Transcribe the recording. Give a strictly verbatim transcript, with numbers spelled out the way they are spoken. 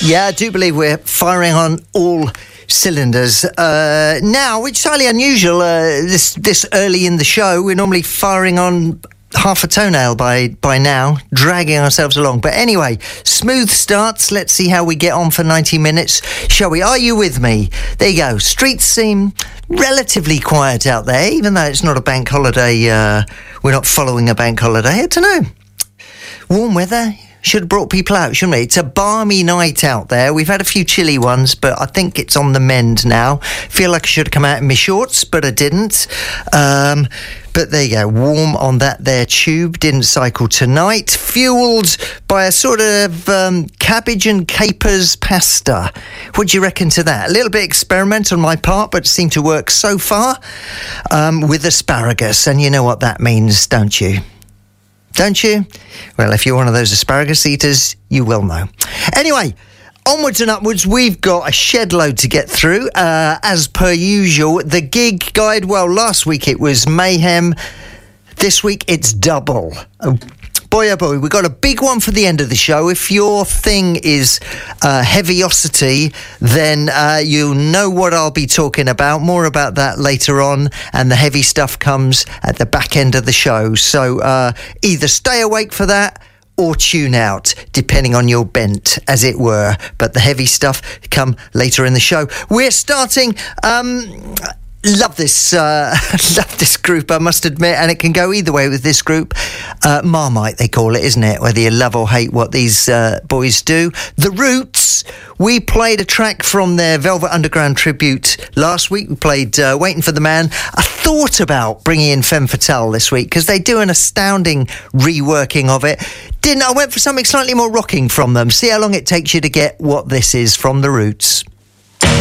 Yeah, I do believe we're firing on all cylinders uh, now, which is highly unusual uh, this this early in the show. We're normally firing on half a toenail by by now, dragging ourselves along. But anyway, smooth starts. Let's see how we get on for ninety minutes, shall we? Are you with me? There you go. Streets seem relatively quiet out there, even though it's not a bank holiday. Uh, we're not following a bank holiday. I don't know. Warm weather. Should have brought people out, shouldn't we? It's a balmy night out there. We've had a few chilly ones, but I think it's on the mend now. Feel like I should have come out in my shorts, but I didn't. Um, but there you go. Warm on that there tube. Didn't cycle tonight. Fuelled by a sort of um, cabbage and capers pasta. What do you reckon to that? A little bit experimental on my part, but seemed to work so far. Um, with asparagus. And you know what that means, don't you? Don't you? Well, if you're one of those asparagus eaters, you will know. Anyway, onwards and upwards, we've got a shed load to get through. Uh, as per usual, the gig guide, well, last week it was mayhem. This week it's double. Oh, boy, oh boy, we've got a big one for the end of the show. If your thing is uh, heaviosity, then uh, you'll know what I'll be talking about. More about that later on, and the heavy stuff comes at the back end of the show. So uh, either stay awake for that or tune out, depending on your bent, as it were. But the heavy stuff come later in the show. We're starting... Um, Love this, uh, love this group, I must admit, and it can go either way with this group. Uh, Marmite, they call it, isn't it? Whether you love or hate what these uh, boys do. The Roots, we played a track from their Velvet Underground tribute last week. We played uh, Waiting for the Man. I thought about bringing in Femme Fatale this week because they do an astounding reworking of it. Didn't I? I went for something slightly more rocking from them. See how long it takes you to get what this is from The Roots.